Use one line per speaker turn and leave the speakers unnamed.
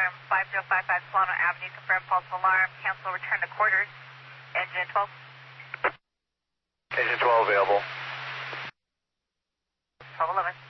confirm 5055 Solano Avenue, confirm false alarm, cancel, return to quarters. Engine 12.
Engine 12 available.
1211.